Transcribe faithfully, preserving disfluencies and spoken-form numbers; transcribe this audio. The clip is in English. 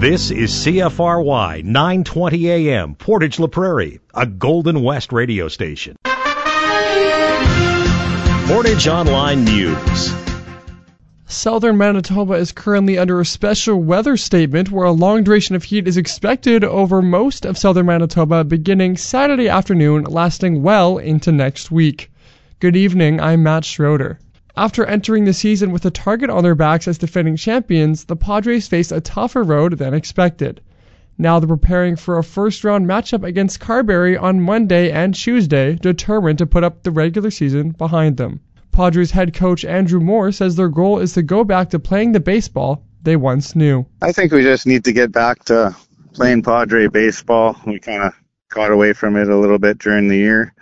This is C F R Y nine twenty A M, Portage La Prairie, a Golden West radio station. Portage Online News. Southern Manitoba is currently under a special weather statement where a long duration of heat is expected over most of southern Manitoba beginning Saturday afternoon, lasting well into next week. Good evening, I'm Matt Schroeder. After entering the season with a target on their backs as defending champions, the Padres face a tougher road than expected. Now they're preparing for a first-round matchup against Carberry on Monday and Tuesday, determined to put up the regular season behind them. Padres head coach Andrew Moore says their goal is to go back to playing the baseball they once knew. I think we just need to get back to playing Padre baseball. We kind of got away from it a little bit during the year.